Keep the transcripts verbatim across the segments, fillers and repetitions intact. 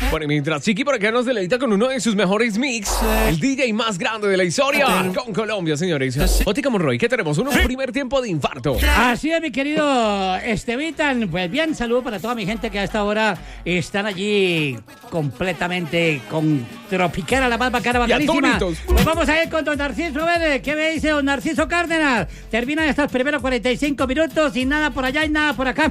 Bueno, mientras Chiqui por acá nos deleita con uno de sus mejores mix, el D J más grande de la historia con Colombia, señores. Óptica Monroy, ¿qué tenemos? Un primer tiempo de infarto. Así es, mi querido Estevitan. Pues bien, saludo para toda mi gente que a esta hora están allí completamente con tropiquera, la más bacana, bacanísima. Pues vamos a ir con don Narciso Vélez. ¿Qué me dice don Narciso Cárdenas? Terminan estos primeros cuarenta y cinco minutos y nada por allá y nada por acá.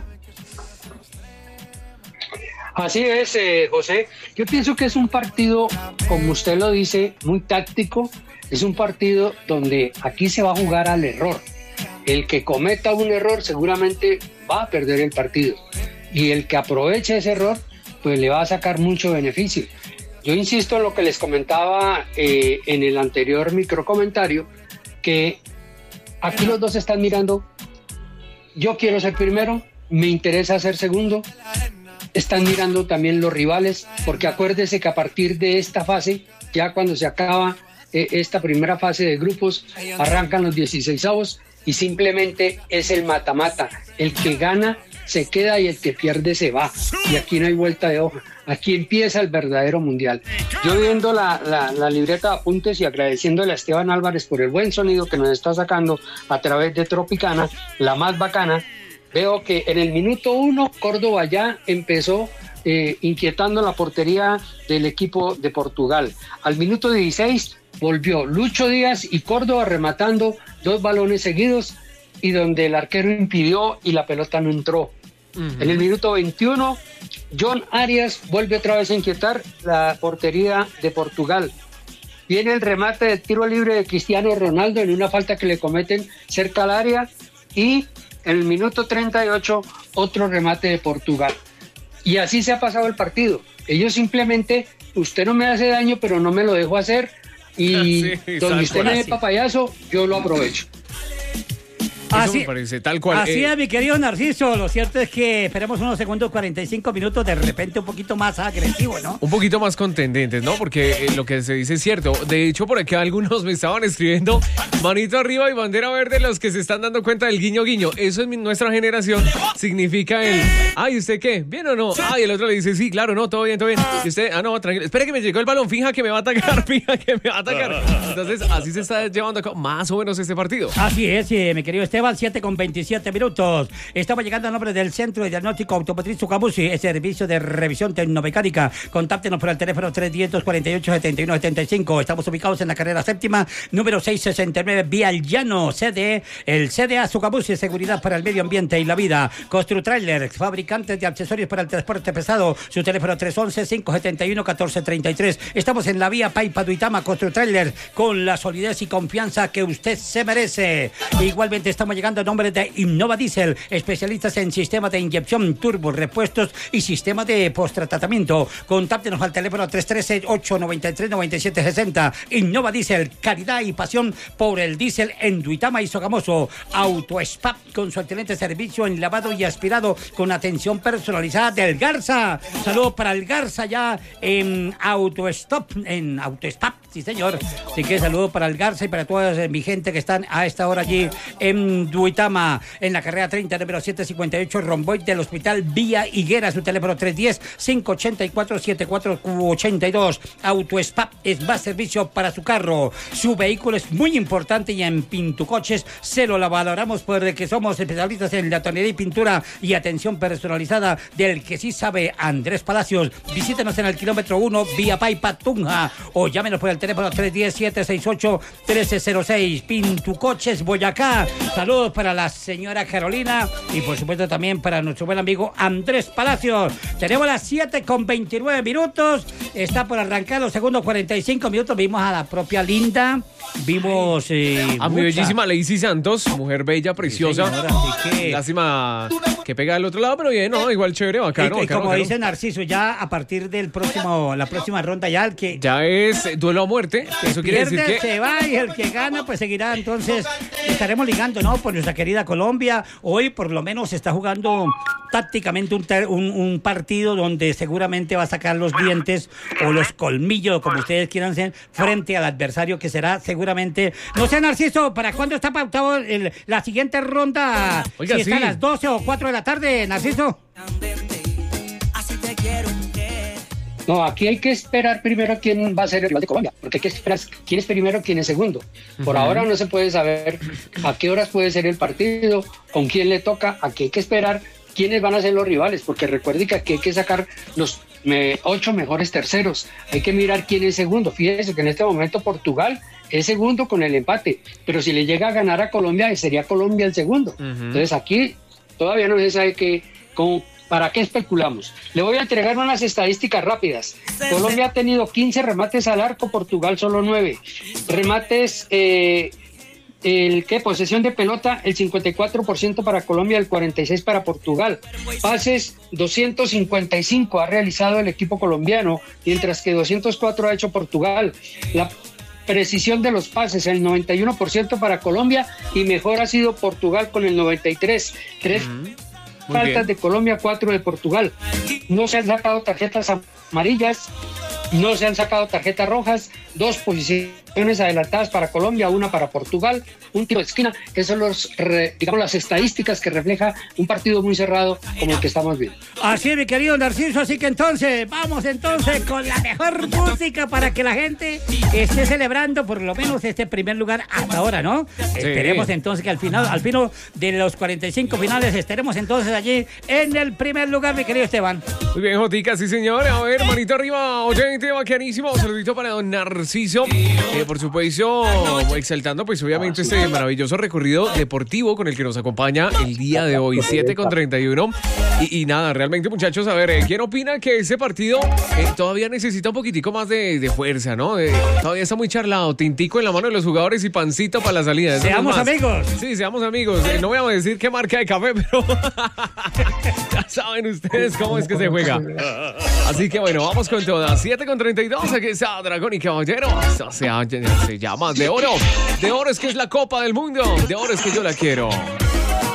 Así es, eh, José. Yo pienso que es un partido, como usted lo dice, muy táctico. Es un partido donde aquí se va a jugar al error. El que cometa un error seguramente va a perder el partido. Y el que aproveche ese error, pues le va a sacar mucho beneficio. Yo insisto en lo que les comentaba eh, en el anterior microcomentario, que aquí los dos están mirando. Yo quiero ser primero, me interesa ser segundo. Están mirando también los rivales, porque acuérdese que a partir de esta fase, ya cuando se acaba eh, esta primera fase de grupos, arrancan los dieciseisavos y simplemente es el mata-mata. El que gana se queda y el que pierde se va. Y aquí no hay vuelta de hoja. Aquí empieza el verdadero mundial. Yo viendo la, la, la libreta de apuntes y agradeciéndole a Esteban Álvarez por el buen sonido que nos está sacando a través de Tropicana, la más bacana, veo que en el minuto uno Córdoba ya empezó eh, inquietando la portería del equipo de Portugal. Al minuto dieciséis volvió Lucho Díaz y Córdoba rematando dos balones seguidos y donde el arquero impidió y la pelota no entró. Uh-huh. En el minuto veintiuno, John Arias vuelve otra vez a inquietar la portería de Portugal. Viene el remate del tiro libre de Cristiano Ronaldo en una falta que le cometen cerca al área y en el minuto treinta y ocho, otro remate de Portugal. Y así se ha pasado el partido. Ellos simplemente, usted no me hace daño, pero no me lo dejo hacer. Y sí, donde usted me dé papayazo, yo lo aprovecho. Así, me parece, tal cual. Así eh. es, mi querido Narciso. Lo cierto es que esperemos unos segundos, cuarenta y cinco minutos, de repente un poquito más agresivo, ¿no? Un poquito más contendentes, ¿no? Porque eh, lo que se dice es cierto. De hecho, por acá algunos me estaban escribiendo manito arriba y bandera verde, los que se están dando cuenta del guiño guiño. Eso en mi, nuestra generación significa el, ay, ¿usted qué? ¿Bien o no? Ay, el otro le dice, sí, claro, no, todo bien, todo bien. Y usted, ah, no, tranquilo, espere que me llegó el balón, fija que me va a atacar, fija que me va a atacar. Entonces, así se está llevando a cabo más o menos este partido. Así es, eh, mi querido Esteban, siete con veintisiete minutos. Estamos llegando al nombre del Centro de Diagnóstico Automotriz Sucamusi, el servicio de revisión tecnomecánica. Contáctenos por el teléfono tres uno cero, dos cuatro ocho, siete uno siete cinco. Estamos ubicados en la carrera séptima, número seiscientos sesenta y nueve, Vía El Llano, C D E, el C D A Sucamusi, seguridad para el medio ambiente y la vida. Construtrailer, fabricantes de accesorios para el transporte pesado. Su teléfono tres uno uno, cinco siete uno, uno cuatro tres tres. Estamos en la vía Paipa Duitama. Construtrailer, con la solidez y confianza que usted se merece. Igualmente estamos llegando a nombre de Innova Diesel, especialistas en sistemas de inyección, turbo, repuestos y sistemas de post-tratamiento. Contáctenos al teléfono tres uno tres, ocho nueve tres, nueve siete seis cero. Innova Diesel, calidad y pasión por el diésel en Duitama y Sogamoso. Auto Spa, con su excelente servicio en lavado y aspirado con atención personalizada del Garza. Saludos para el Garza ya en Auto Stop, en Auto Spa, sí señor. Así que saludos para el Garza y para toda mi gente que están a esta hora allí en Duitama. En la carrera treinta, número setecientos cincuenta y ocho, Romboy del Hospital Vía Higuera. Su teléfono tres uno cero, cinco ocho cuatro, siete cuatro ocho dos. Auto Spa es más servicio para su carro. Su vehículo es muy importante y en Pintucoches se lo la valoramos porque somos especialistas en la tonería y pintura y atención personalizada del que sí sabe, Andrés Palacios. Visítenos en el kilómetro uno, Vía Paipa Tunja, o llámenos por el teléfono tres uno cero, siete seis ocho, uno tres cero seis. Pintucoches, Boyacá. Saludos para la señora Carolina y por supuesto también para nuestro buen amigo Andrés Palacios. Tenemos las siete con veintinueve minutos. Está por arrancar los segundos cuarenta y cinco minutos. Vimos a la propia Linda. Vimos eh, a mi bellísima Lacey Santos, mujer bella, preciosa. Sí, señora, así que... Lástima que pega al otro lado, pero bien, no, igual chévere, bacano. Y, y bacano, como bacano. dice Narciso, ya a partir del próximo, la próxima ronda ya el que ya es duelo a muerte. Eso quiere pierde, decir que se va y el que gana pues seguirá. Entonces estaremos ligando, ¿no? Por nuestra querida Colombia. Hoy por lo menos se está jugando tácticamente un, ter, un, un partido donde seguramente va a sacar los dientes o los colmillos, como ustedes quieran ser, frente al adversario que será seguramente... No sé, Narciso, ¿para cuándo está pautado el, la siguiente ronda? Oiga, si está sí. a las doce o cuatro de la tarde, Narciso. No, aquí hay que esperar primero quién va a ser el rival de Colombia, porque hay que esperar quién es primero, quién es segundo. Por uh-huh. ahora no se puede saber a qué horas puede ser el partido, con quién le toca, aquí hay que esperar quiénes van a ser los rivales, porque recuerde que aquí hay que sacar los me, ocho mejores terceros, hay que mirar quién es segundo. Fíjese que en este momento Portugal es segundo con el empate, pero si le llega a ganar a Colombia, sería Colombia el segundo. Uh-huh. Entonces aquí todavía no se sabe que, con, para qué especulamos. Le voy a entregar unas estadísticas rápidas. Colombia ha tenido quince remates al arco, Portugal solo nueve. Remates, eh, el que posesión de pelota, el cincuenta y cuatro por ciento para Colombia, el cuarenta y seis por ciento para Portugal. Pases, doscientos cincuenta y cinco ha realizado el equipo colombiano, mientras que doscientos cuatro ha hecho Portugal. La precisión de los pases, el noventa y uno por ciento para Colombia, y mejor ha sido Portugal con el noventa y tres por ciento. Tres uh-huh. faltas bien. De Colombia, cuatro de Portugal. No se han sacado tarjetas amarillas, no se han sacado tarjetas rojas, dos posiciones adelantadas para Colombia, una para Portugal, un tiro de esquina. Esas son los, digamos, las estadísticas que refleja un partido muy cerrado como el que estamos viendo. Así es, mi querido Narciso, así que entonces, vamos entonces con la mejor música para que la gente esté celebrando por lo menos este primer lugar hasta ahora, ¿no? Sí. Esperemos entonces que al final, al final de los cuarenta y cinco finales estaremos entonces allí en el primer lugar, mi querido Esteban. Muy bien, Jotica, sí señor. A ver, manito arriba, oyente, bacanísimo. Un saludito para don Narciso. Eh, por supuesto, exaltando pues obviamente este maravilloso recorrido deportivo con el que nos acompaña el día de hoy, siete con treinta y uno. Y, y nada, realmente muchachos, a ver, eh, ¿quién opina que ese partido eh, todavía necesita un poquitico más de, de fuerza, ¿no? Eh, todavía está muy charlado, tintico en la mano de los jugadores y pancito para la salida. Seamos amigos. Sí, seamos amigos. Eh, no voy a decir qué marca de café, pero ya saben ustedes cómo es que se juega. Así que bueno, vamos con todas. siete con treinta y dos, aquí está Dragón y Caballero. Esto se, se llama De Oro. De Oro es que es la Copa del Mundo. De Oro es que yo la quiero.